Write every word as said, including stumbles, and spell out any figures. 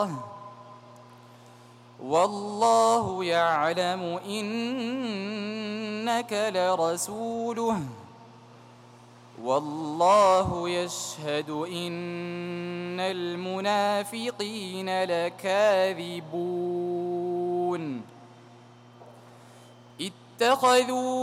الله والله يعلم إنك لرسوله والله يشهد إن المنافقين لكاذبون اتخذوا